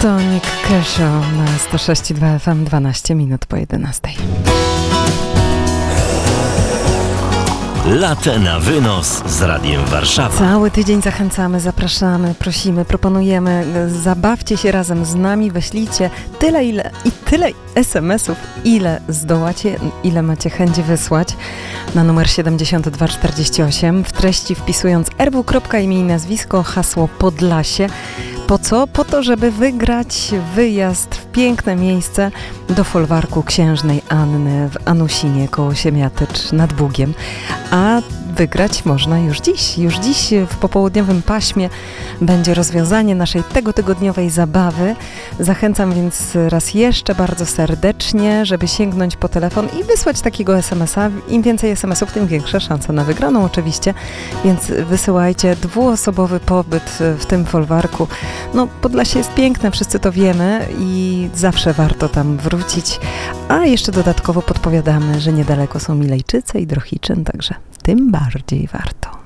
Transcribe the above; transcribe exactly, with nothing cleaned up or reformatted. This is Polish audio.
To Nick Kershaw na sto sześć i dwa F M, dwanaście minut po jedenastej. Latę na wynos z Radiem Warszawa. Cały tydzień zachęcamy, zapraszamy, prosimy, proponujemy. Zabawcie się razem z nami, wyślijcie tyle ile i tyle es em esów, ile zdołacie, ile macie chęć wysłać na numer siedemdziesiąt dwa czterdzieści osiem. W treści wpisując er wu. imię i nazwisko, hasło Podlasie. Po co? Po to, żeby wygrać wyjazd w piękne miejsce do folwarku księżnej Anny w Anusinie koło Siemiatycz nad Bugiem. A wygrać można już dziś. Już dziś w popołudniowym paśmie będzie rozwiązanie naszej tegotygodniowej zabawy. Zachęcam więc raz jeszcze bardzo serdecznie, żeby sięgnąć po telefon i wysłać takiego es em esa. Im więcej es em esów, tym większa szansa na wygraną oczywiście. Więc wysyłajcie dwuosobowy pobyt w tym folwarku. No, Podlasie jest piękne, wszyscy to wiemy i zawsze warto tam wrócić. A jeszcze dodatkowo podpowiadamy, że niedaleko są Milejczyce i Drohiczyn, także tym bardziej warto.